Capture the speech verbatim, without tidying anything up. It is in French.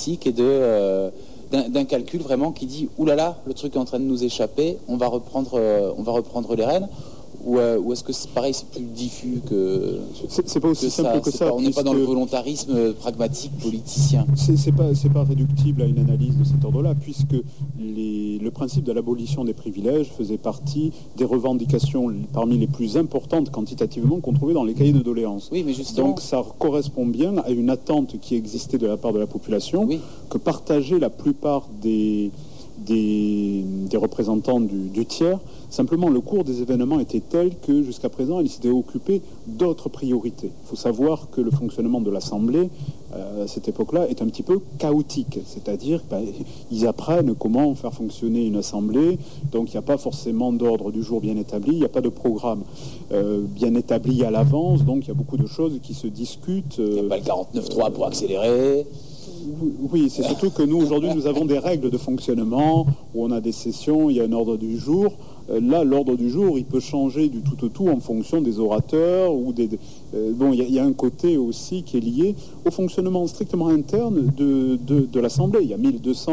politique et de, euh, d'un, d'un calcul vraiment qui dit « Ouh là là, le truc est en train de nous échapper, on va reprendre, euh, on va reprendre les rênes ». Ou, euh, ou est-ce que c'est pareil, c'est plus diffus que, c'est, c'est pas aussi que simple ça, que ça. pas, on n'est pas dans le volontarisme pragmatique politicien. C'est, c'est pas, c'est pas réductible à une analyse de cet ordre-là, puisque les, le principe de l'abolition des privilèges faisait partie des revendications parmi les plus importantes quantitativement qu'on trouvait dans les cahiers de doléances. Oui, mais justement... Donc ça correspond bien à une attente qui existait de la part de la population, oui. que partageaient la plupart des, des, des représentants du, du tiers. Simplement, le cours des événements était tel que, jusqu'à présent, ils s'étaient occupés d'autres priorités. Il faut savoir que le fonctionnement de l'Assemblée, euh, à cette époque-là, est un petit peu chaotique. C'est-à-dire qu'ils ben, apprennent comment faire fonctionner une Assemblée. Donc, il n'y a pas forcément d'ordre du jour bien établi. Il n'y a pas de programme euh, bien établi à l'avance. Donc, il y a beaucoup de choses qui se discutent. Euh, il n'y a pas le quarante-neuf trois pour accélérer. Oui, c'est surtout que nous, aujourd'hui, nous avons des règles de fonctionnement où on a des sessions, il y a un ordre du jour. Là, l'ordre du jour, il peut changer du tout au tout en fonction des orateurs ou des... Euh, bon, il y, y a un côté aussi qui est lié au fonctionnement strictement interne de, de, de l'Assemblée. Il y a mille deux cents